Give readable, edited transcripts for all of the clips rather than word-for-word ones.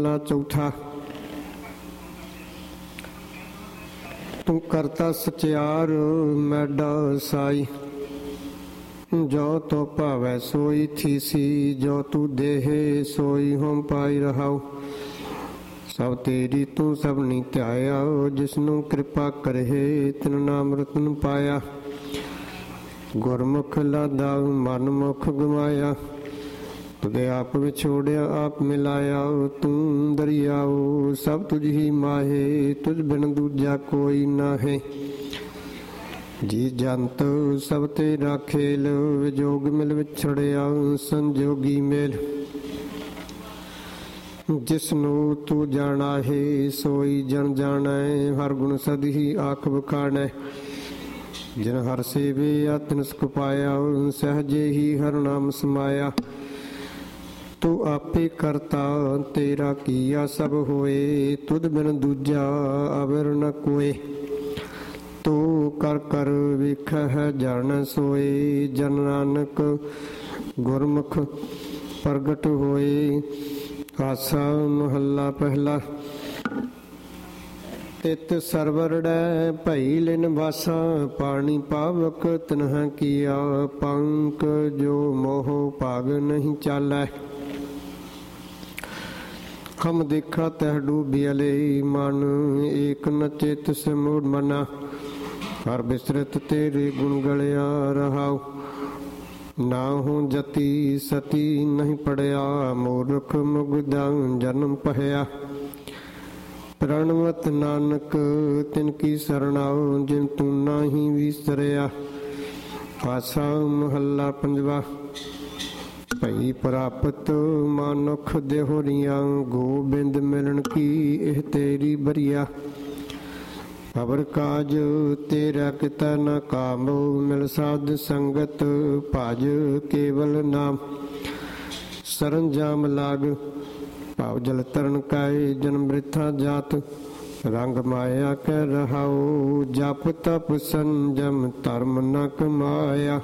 चौथा। तू करता सचियार मैडा साई, जो तो भावै सोई थीसी, जो तू देहे सोई होम पाई रहाओ। सब तेरी तू सबनी ध्याया, जिसनू कृपा करहे तिन नाम रतन पाया। गुरमुख लादा मन मुख गवाया, तुझे आप विछोड़िया आप मिलाया। तू दरियाओ सब तुझ ही माहे, तुझ बिन दूजा कोई नाहे। जी जंत सब तेरा खेल, विजोग मिल विछड़िया संजोगी मेल। जिसनू तू जाना है सोई जन जाना, हर गुण सद ही आख बखाना। जिन हर सेवे तिन सुख पाया, सहजे ही हर नाम समाया। तू आपे करता तेरा किया सब होए, तुद बिन दूजा अवर न कोए। तू कर कर विख है जान सोए, जन नानक गुरमुख प्रगट होए। आसा महला पहला। तित सरवरड़ै भई लिन वासा, पानी पावक तनह किया पंक। जो मोह भाग नहीं चालै, हम देखा तह डूबियले मन। एक न चेत से मूड मना, हर बिसरत तेरे गुण गलिया रहाओ। ना हो जति सती नहीं पड़या, मूर्ख मुगदा जन्म पहया। प्रणवत नानक तिनकी सरणाओ, जिन तू नाही विसरया। आसा महला पंजवा। भई प्राप्त मानुख देहोरिया, गोबिंद मिलन की एह तेरी बरिया। अवर काज तेरा किता न कामो, मिल साध संगत भज केवल नाम। सरंजाम लाग भाव जल तरन काए, जन्म वृथा जात रंग माया कह रहाओ। जप तप संजम धर्म न कमाया,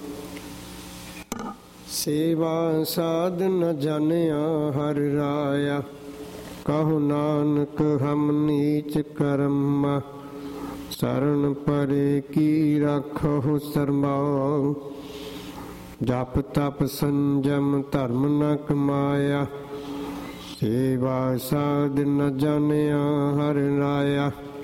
सेवा साध न जानिया हर राया। कहो नानक हम नीच कर्मा, शरण परे की रखो शर्माओ। जप तप संजम धर्म न कमाया, सेवा साध न जानिया हर राया।